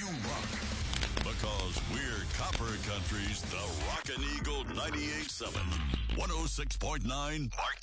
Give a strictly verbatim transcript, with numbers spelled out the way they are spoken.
rock. Because we're Copper Country's The Rockin' Eagle ninety-eight point seven, one oh six point nine Mark